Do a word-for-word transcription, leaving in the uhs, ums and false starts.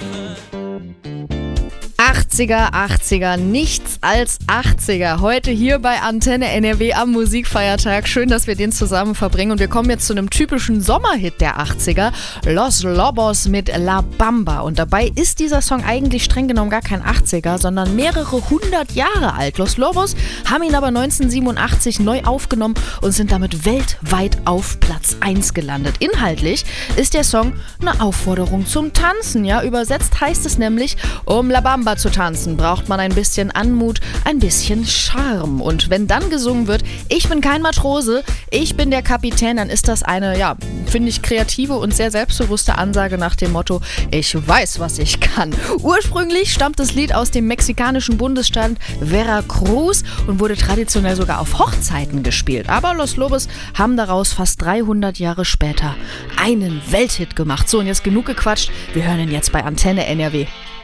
achtziger, achtziger, nichts als achtziger. Heute hier bei Antenne N R W am Musikfeiertag. Schön, dass wir den zusammen verbringen. Und wir kommen jetzt zu einem typischen Sommerhit der achtziger. Los Lobos mit La Bamba. Und dabei ist dieser Song eigentlich streng genommen gar kein achtziger, sondern mehrere hundert Jahre alt. Los Lobos haben ihn aber neunzehnhundertsiebenundachtzig neu aufgenommen und sind damit weltweit auf Platz eins gelandet. Inhaltlich ist der Song eine Aufforderung zum Tanzen. Ja, übersetzt heißt es nämlich, um La Bamba zu tanzen, braucht man ein bisschen Anmut, ein bisschen Charme. Und wenn dann gesungen wird, ich bin kein Matrose, ich bin der Kapitän, dann ist das eine, ja, finde ich, kreative und sehr selbstbewusste Ansage nach dem Motto, ich weiß, was ich kann. Ursprünglich stammt das Lied aus dem mexikanischen Bundesstaat Veracruz und wurde traditionell sogar auf Hochzeiten gespielt. Aber Los Lobos haben daraus fast dreihundert Jahre später einen Welthit gemacht. So, und jetzt genug gequatscht, wir hören ihn jetzt bei Antenne N R W.